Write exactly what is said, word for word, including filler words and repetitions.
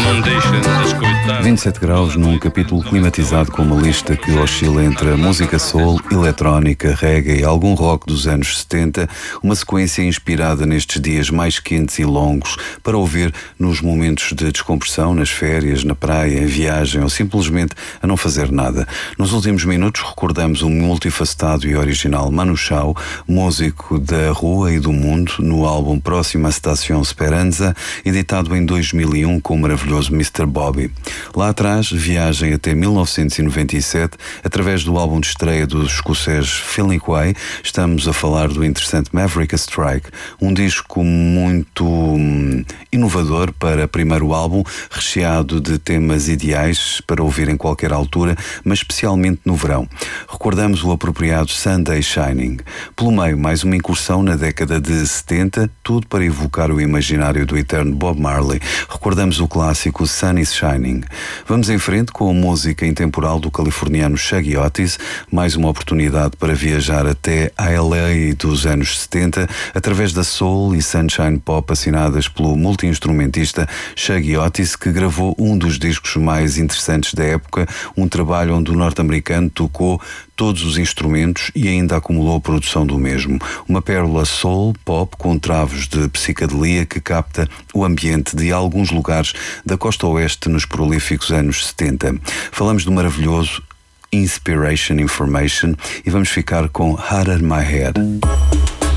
não deixem de escutar. vinte e sete graus num capítulo climatizado com uma lista que oscila entre a música soul, eletrónica, reggae e algum rock dos anos setenta, uma sequência inspirada nestes dias mais quentes e longos para ouvir nos momentos de descompressão, nas férias, na praia, em viagem ou simplesmente a não fazer nada. Nos últimos minutos recordamos o multifacetado e original Manu Chao, músico da rua e do mundo, no álbum Próxima Estação Speranza, editado em dois mil e um com o maravilhoso mister Bobby. Lá atrás, viagem até mil novecentos e noventa e sete, através do álbum de estreia dos escoceses Feeling Way, estamos a falar do interessante Maverick A Strike, um disco muito hum, inovador para primeiro álbum, recheado de temas ideais para ouvir em qualquer altura, mas especialmente no verão. Recordamos o apropriado Sunday Shining. Pelo meio, mais uma incursão na década de setenta, tudo para evocar o imaginário do eterno Bob Marley. Recordamos o clássico Sun is Shining. Vamos em frente com a música intemporal do californiano Shaggy Otis, mais uma oportunidade para viajar até a L A dos anos setenta, através da soul e sunshine pop assinadas pelo multi-instrumentista Shaggy Otis, que gravou um dos discos mais interessantes da época, um trabalho onde o norte-americano tocou todos os instrumentos e ainda acumulou a produção do mesmo. Uma pérola soul pop com travos de psicadelia que capta o ambiente de alguns lugares da costa oeste nos prolíficos anos setenta. Falamos do maravilhoso Inspiration Information e vamos ficar com Hard in My Head.